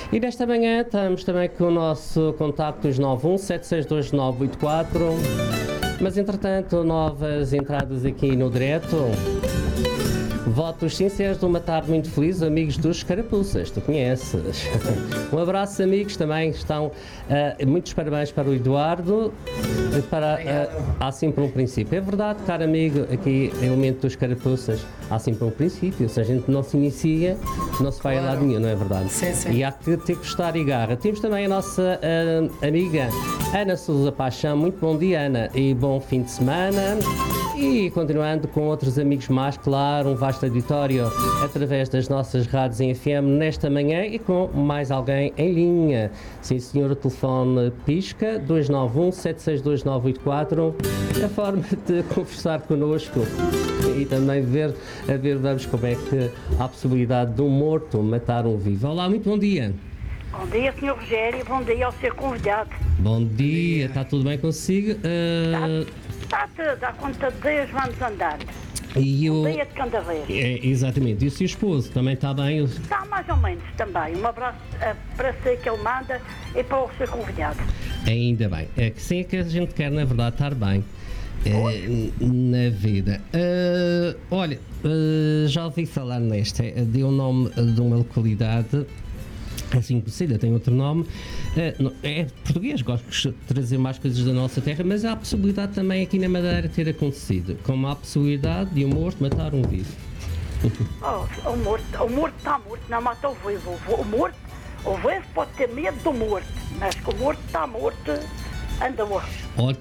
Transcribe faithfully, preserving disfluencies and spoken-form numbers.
E nesta manhã estamos também com o nosso contacto dos nove um sete seis dois nove oito quatro. Mas entretanto, novas entradas aqui no direto. Votos sinceros de uma tarde muito feliz, amigos dos Carapuças, tu conheces. Um abraço, amigos, também estão uh, muitos parabéns para o Eduardo, para, uh, há sempre um princípio. É verdade, caro amigo, aqui, elemento dos Carapuças, há sempre um princípio, se a gente não se inicia, não se vai claro. a lado nenhum, não é verdade? Sim, sim. E há que ter gostar e garra. Temos também a nossa uh, amiga Ana Sousa Paixão, muito bom dia, Ana, e bom fim de semana. E continuando com outros amigos mais, claro, um vasto auditório através das nossas rádios em F M nesta manhã e com mais alguém em linha. Sim, senhor, o telefone pisca, dois nove um sete seis dois nove oito quatro. A forma de conversar connosco e também ver, a ver, vamos como é que há a possibilidade de um morto matar um vivo. Olá, muito bom dia. Bom dia, senhor Rogério, bom dia ao seu convidado. Bom dia, está tudo bem consigo? Uh... Está tudo, à conta de Deus, vamos andando. E um o... dia de cada vez. É, exatamente. E o seu esposo também está bem? Está mais ou menos também. Um abraço uh, para si que ele manda e para o seu convidado. Ainda bem. É que sim é que a gente quer, na verdade, estar bem uh, na vida. Uh, olha, uh, já ouvi falar nesta. De um nome de uma localidade assim conhecida, tem outro nome, uh, é português, gosto de trazer mais coisas da nossa terra, mas há a possibilidade também aqui na Madeira ter acontecido, como há a possibilidade de um morto matar um vivo. Oh, o morto, o morto está morto, não mata o vivo. O morto, o vivo pode ter medo do morto, mas que o morto está morto, anda morto. Olha,